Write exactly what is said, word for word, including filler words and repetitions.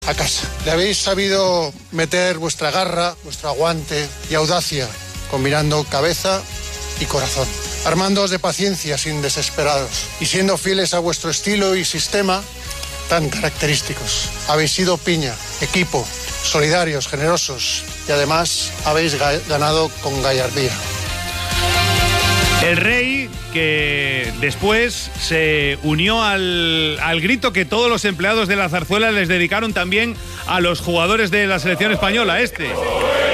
a casa. Le habéis sabido meter vuestra garra, vuestro aguante y audacia, combinando cabeza y corazón, armándoos de paciencia sin desesperados y siendo fieles a vuestro estilo y sistema tan característicos. Habéis sido piña, equipo, solidarios, generosos y además habéis ganado con gallardía. El rey, que después se unió al, al grito que todos los empleados de la Zarzuela les dedicaron también a los jugadores de la selección española. Este.